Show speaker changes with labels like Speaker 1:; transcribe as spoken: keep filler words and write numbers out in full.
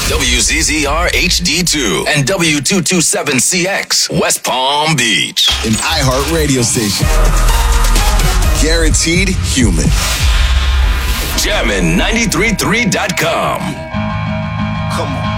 Speaker 1: W Z Z R H D two and W two twenty-seven C X, West Palm Beach.
Speaker 2: An iHeart radio station. Guaranteed human.
Speaker 1: Jammin' nine three three dot com.
Speaker 2: Come on.